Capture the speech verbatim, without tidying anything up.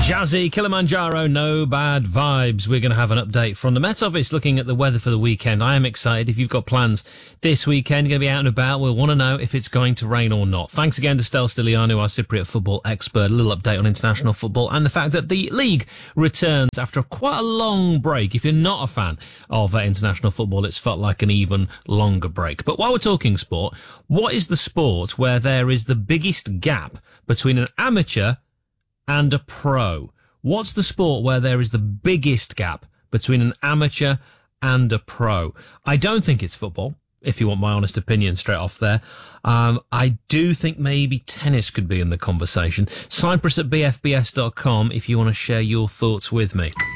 Jazzy, Kilimanjaro, no bad vibes. We're going to have an update from the Met Office looking at the weather for the weekend. I am excited. If you've got plans this weekend, you're going to be out and about, we'll want to know if it's going to rain or not. Thanks again to Stel Stilianu, our Cypriot football expert. A little update on international football and the fact that the league returns after quite a long break. If you're not a fan of uh, international football, it's felt like an even longer break. But while we're talking sport, what is the sport where there is the biggest gap between an amateur and a pro? What's the sport where there is the biggest gap between an amateur and a pro? I don't think it's football, if you want my honest opinion straight off there. Um, I do think maybe tennis could be in the conversation. Cyprus at b f b s dot com if you want to share your thoughts with me.